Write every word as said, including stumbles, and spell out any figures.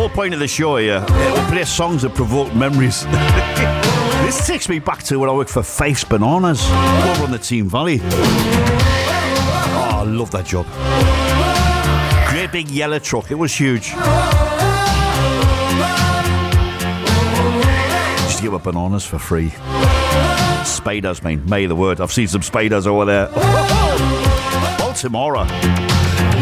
whole point of the show here, we play songs that provoke memories. This takes me back to when I worked for Fife's Bananas over on the Team Valley. Oh, I love that job. Great big yellow truck, it was huge. Just give up bananas for free. Spiders, man, may the word. I've seen some spiders over there. Baltimore.